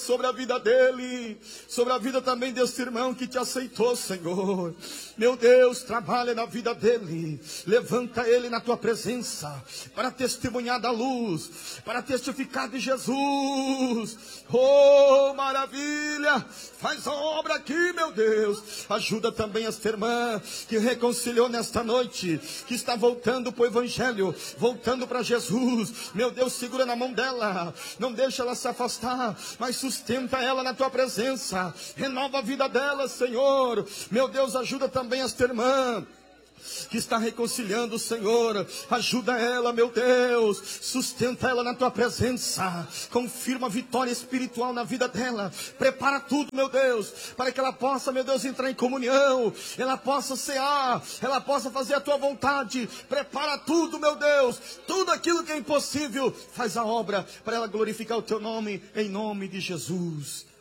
sobre a vida dele, sobre a vida também desse irmão que te aceitou, Senhor. Meu Deus, trabalha na vida dele, levanta ele na tua presença, para testemunhar da luz, para testificar de Jesus. Oh, maravilha, faz a obra aqui, meu Deus. Ajuda também esta irmã que reconciliou nesta noite, que está voltando para o Evangelho, voltando para Jesus. Meu Deus, segura na mão dela, não deixa ela se afastar, mas sustenta ela na tua presença, renova a vida dela, Senhor. Meu Deus, ajuda também esta irmã que está reconciliando, Senhor. Ajuda ela, meu Deus, sustenta ela na tua presença, confirma a vitória espiritual na vida dela, prepara tudo, meu Deus, para que ela possa, meu Deus, entrar em comunhão, ela possa cear, ela possa fazer a tua vontade. Prepara tudo, meu Deus, tudo aquilo que é impossível, faz a obra para ela glorificar o teu nome, em nome de Jesus.